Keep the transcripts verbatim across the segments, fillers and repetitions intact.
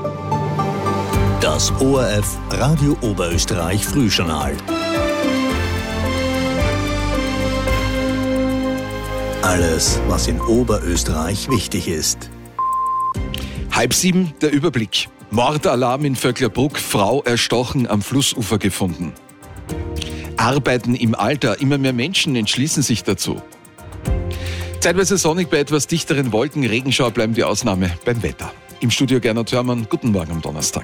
Das O R F Radio Oberösterreich Frühjournal. Alles, was in Oberösterreich wichtig ist. Halb sieben, der Überblick. Mordalarm in Vöcklerbruck, Frau erstochen am Flussufer gefunden. Arbeiten im Alter, immer mehr Menschen entschließen sich dazu. Zeitweise sonnig bei etwas dichteren Wolken, Regenschauer bleiben die Ausnahme beim Wetter. Im Studio Gernot Hörmann, guten Morgen am Donnerstag.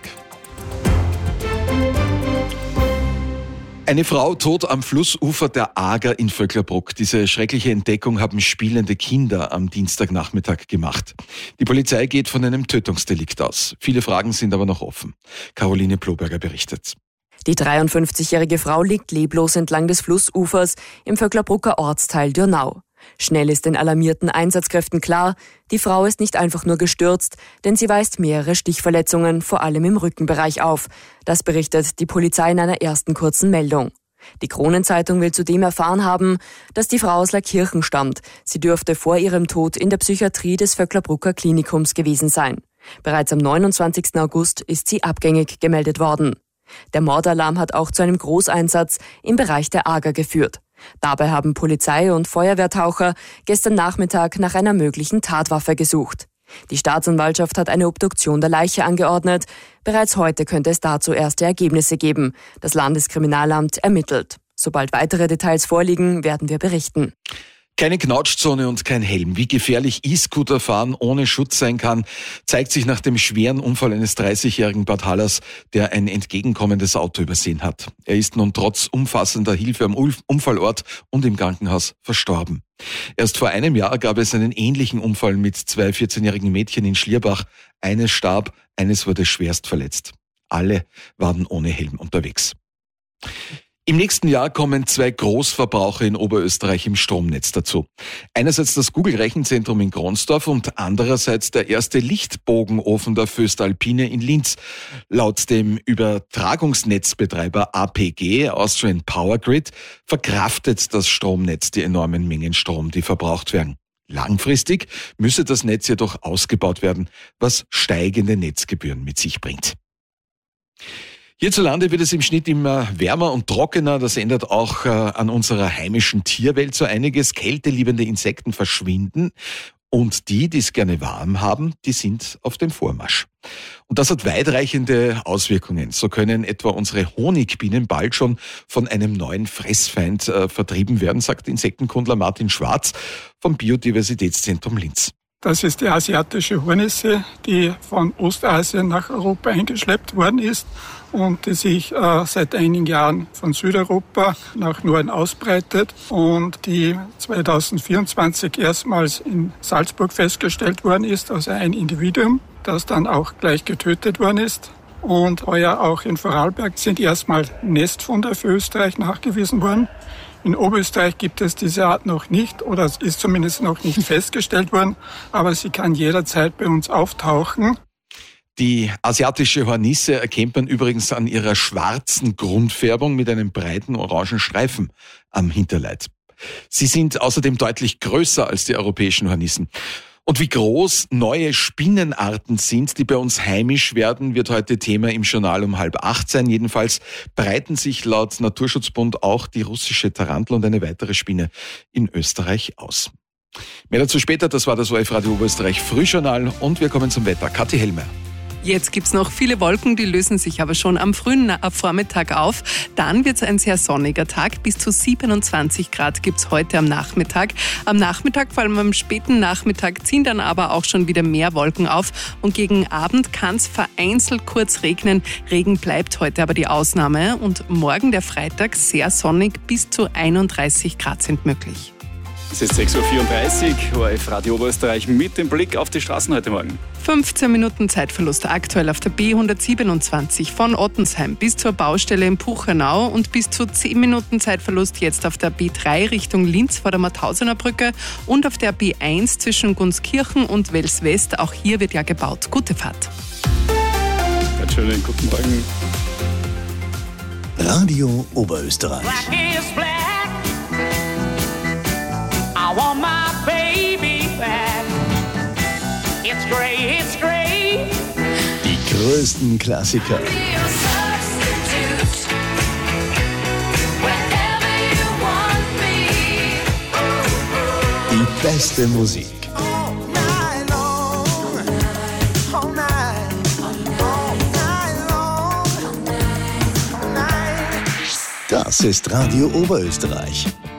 Eine Frau tot am Flussufer der Ager in Vöcklerbruck. Diese schreckliche Entdeckung haben spielende Kinder am Dienstagnachmittag gemacht. Die Polizei geht von einem Tötungsdelikt aus. Viele Fragen sind aber noch offen. Caroline Ploberger berichtet. Die dreiundfünfzigjährige Frau liegt leblos entlang des Flussufers im Vöcklerbrucker Ortsteil Dürnau. Schnell ist den alarmierten Einsatzkräften klar, die Frau ist nicht einfach nur gestürzt, denn sie weist mehrere Stichverletzungen, vor allem im Rückenbereich auf. Das berichtet die Polizei in einer ersten kurzen Meldung. Die Kronenzeitung will zudem erfahren haben, dass die Frau aus Laakirchen stammt. Sie dürfte vor ihrem Tod in der Psychiatrie des Vöcklerbrucker Klinikums gewesen sein. Bereits am neunundzwanzigsten August ist sie abgängig gemeldet worden. Der Mordalarm hat auch zu einem Großeinsatz im Bereich der Ager geführt. Dabei haben Polizei und Feuerwehrtaucher gestern Nachmittag nach einer möglichen Tatwaffe gesucht. Die Staatsanwaltschaft hat eine Obduktion der Leiche angeordnet. Bereits heute könnte es dazu erste Ergebnisse geben. Das Landeskriminalamt ermittelt. Sobald weitere Details vorliegen, werden wir berichten. Keine Knautschzone und kein Helm. Wie gefährlich E-Scooter-Fahren ohne Schutz sein kann, zeigt sich nach dem schweren Unfall eines dreißigjährigen Bad Hallers, der ein entgegenkommendes Auto übersehen hat. Er ist nun trotz umfassender Hilfe am Unfallort und im Krankenhaus verstorben. Erst vor einem Jahr gab es einen ähnlichen Unfall mit zwei vierzehnjährigen Mädchen in Schlierbach. Eines starb, eines wurde schwerst verletzt. Alle waren ohne Helm unterwegs. Im nächsten Jahr kommen zwei Großverbraucher in Oberösterreich im Stromnetz dazu. Einerseits das Google-Rechenzentrum in Kronsdorf und andererseits der erste Lichtbogenofen der Voestalpine in Linz. Laut dem Übertragungsnetzbetreiber A P G, Austrian Power Grid, verkraftet das Stromnetz die enormen Mengen Strom, die verbraucht werden. Langfristig müsse das Netz jedoch ausgebaut werden, was steigende Netzgebühren mit sich bringt. Hierzulande wird es im Schnitt immer wärmer und trockener. Das ändert auch äh, an unserer heimischen Tierwelt so einiges. Kälteliebende Insekten verschwinden und die, die es gerne warm haben, die sind auf dem Vormarsch. Und das hat weitreichende Auswirkungen. So können etwa unsere Honigbienen bald schon von einem neuen Fressfeind äh, vertrieben werden, sagt Insektenkundler Martin Schwarz vom Biodiversitätszentrum Linz. Das ist die asiatische Hornisse, die von Ostasien nach Europa eingeschleppt worden ist und die sich äh, seit einigen Jahren von Südeuropa nach Norden ausbreitet und die zweitausendvierundzwanzig erstmals in Salzburg festgestellt worden ist, also ein Individuum, das dann auch gleich getötet worden ist. Und heuer auch in Vorarlberg sind erstmal Nestfunde für Österreich nachgewiesen worden. In Oberösterreich gibt es diese Art noch nicht oder es ist zumindest noch nicht festgestellt worden, aber sie kann jederzeit bei uns auftauchen. Die asiatische Hornisse erkennt man übrigens an ihrer schwarzen Grundfärbung mit einem breiten orangen Streifen am Hinterleib. Sie sind außerdem deutlich größer als die europäischen Hornissen. Und wie groß neue Spinnenarten sind, die bei uns heimisch werden, wird heute Thema im Journal um halb acht sein. Jedenfalls breiten sich laut Naturschutzbund auch die russische Tarantel und eine weitere Spinne in Österreich aus. Mehr dazu später, das war das O R F Radio Oberösterreich Frühjournal und wir kommen zum Wetter. Kathi Helmer. Jetzt gibt's noch viele Wolken, die lösen sich aber schon am frühen Vormittag auf. Dann wird's ein sehr sonniger Tag. Bis zu siebenundzwanzig Grad gibt's heute am Nachmittag. Am Nachmittag, vor allem am späten Nachmittag, ziehen dann aber auch schon wieder mehr Wolken auf. Und gegen Abend kann's vereinzelt kurz regnen. Regen bleibt heute aber die Ausnahme. Und morgen, der Freitag, sehr sonnig. Bis zu einunddreißig Grad sind möglich. Es ist sechs Uhr vierunddreißig, O R F Radio Oberösterreich mit dem Blick auf die Straßen heute Morgen. fünfzehn Minuten Zeitverlust aktuell auf der B hundertsiebenundzwanzig von Ottensheim bis zur Baustelle in Puchenau und bis zu zehn Minuten Zeitverlust jetzt auf der B drei Richtung Linz vor der Mauthausener Brücke und auf der B eins zwischen Gunskirchen und Wels West. Auch hier wird ja gebaut. Gute Fahrt. Einen schönen guten Morgen. Radio Oberösterreich. Black is black. I want my baby back. It's gray, it's gray. Die größten Klassiker. Die beste Musik. Das ist Radio Oberösterreich.